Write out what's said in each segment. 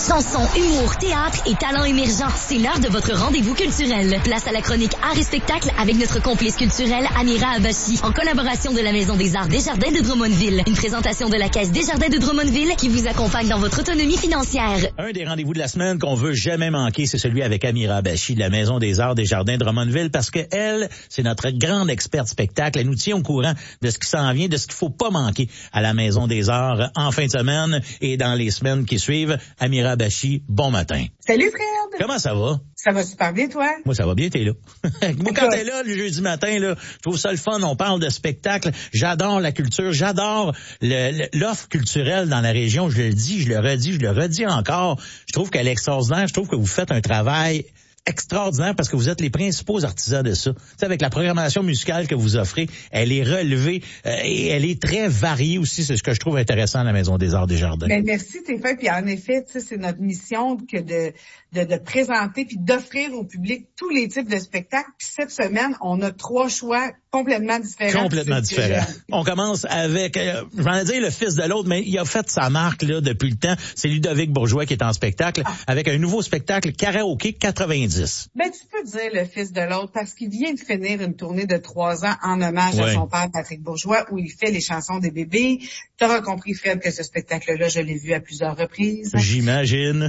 Chansons, humour, théâtre et talents émergents, c'est l'heure de votre rendez-vous culturel. Place à la chronique Art et spectacle avec notre complice culturel Amira Abachi, en collaboration de la Maison des Arts Desjardins de Drummondville. Une présentation de la Caisse Desjardins de Drummondville qui vous accompagne dans votre autonomie financière. Un des rendez-vous de la semaine qu'on veut jamais manquer, c'est celui avec Amira Abachi de la Maison des Arts Desjardins de Drummondville, parce que elle, c'est notre grande experte spectacle. Elle nous tient au courant de ce qui s'en vient, de ce qu'il faut pas manquer à la Maison des Arts en fin de semaine et dans les semaines qui suivent. Amira Abachi, bon matin. Salut Fred! Comment ça va? Ça va super bien, toi? Moi, ça va bien, t'es là. Moi, quand t'es là, le jeudi matin, là, je trouve ça le fun. On parle de spectacle. J'adore la culture. J'adore l'offre culturelle dans la région. Je le dis, je le redis encore. Je trouve qu'elle est extraordinaire. Je trouve que vous faites un travail extraordinaire parce que vous êtes les principaux artisans de ça. Tu sais, avec la programmation musicale que vous offrez, elle est relevée et elle est très variée aussi. C'est ce que je trouve intéressant à la Maison des Arts Desjardins. Ben, merci Stéphane. Puis en effet, tu sais, c'est notre mission que de présenter puis d'offrir au public tous les types de spectacles. Puis cette semaine, on a 3 choix complètement différents. Complètement différents. On commence avec, j'en ai dit le fils de l'autre, mais il a fait sa marque là depuis le temps. C'est Ludovic Bourgeois qui est en spectacle avec un nouveau spectacle Karaoké 90. Ben, tu peux dire le fils de l'autre parce qu'il vient de finir une tournée de 3 ans en hommage à son père Patrick Bourgeois où il fait les chansons des bébés. Tu auras compris, Fred, que ce spectacle-là, je l'ai vu à plusieurs reprises. J'imagine.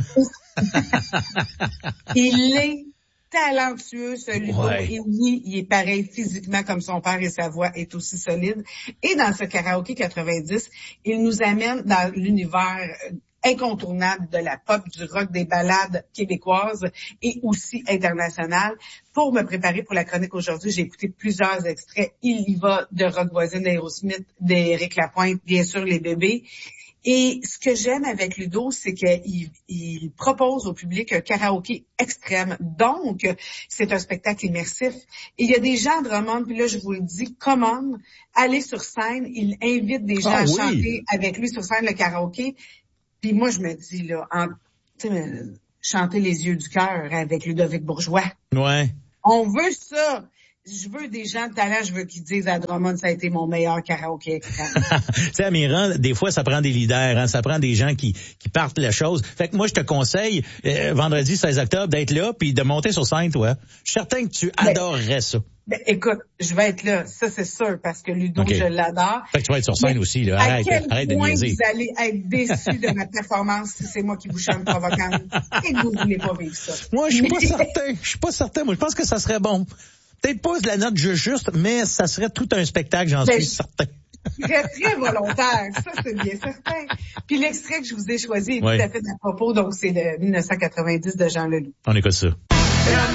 Il est talentueux, ce Ludo. Et oui, il est pareil physiquement comme son père et sa voix est aussi solide. Et dans ce Karaoké 90, il nous amène dans l'univers incontournable de la pop, du rock, des ballades québécoises et aussi internationales. Pour me préparer pour la chronique aujourd'hui, j'ai écouté plusieurs extraits. Il y va de Rock Voisine, d'Aerosmith, d'Éric Lapointe, bien sûr les bébés. Et ce que j'aime avec Ludo, c'est qu'il propose au public un karaoké extrême. Donc, c'est un spectacle immersif. Et il y a des gens de Drummond, puis là, je vous le dis, commande, allez sur scène. Il invite des gens à chanter avec lui sur scène le karaoké. Puis moi, je me dis, là, chanter les yeux du cœur avec Ludovic Bourgeois. Ouais. On veut ça. Je veux des gens de talent, je veux qu'ils disent à Drummond, ça a été mon meilleur karaoké. Tu sais, Amira, des fois, ça prend des leaders, hein, ça prend des gens qui partent la chose. Fait que moi, je te conseille, vendredi 16 octobre, d'être là puis de monter sur scène, toi. Je suis certain que tu adorerais ça. Ben, écoute, je vais être là, ça c'est sûr, parce que Ludo, je l'adore. Fait que tu vas être sur scène aussi, là. Arrête de niaiser. Vous allez être déçus de ma performance si c'est moi qui vous chante provocante et que vous voulez pas vivre ça. Moi, je suis pas certain. Moi, je pense que ça serait bon. Peut-être pas de la note juste, mais ça serait tout un spectacle, j'en suis certain. Très, très volontaire, ça c'est bien certain. Puis l'extrait que je vous ai choisi est tout à fait à propos, donc c'est de 1990 de Jean Leloup. On écoute ça.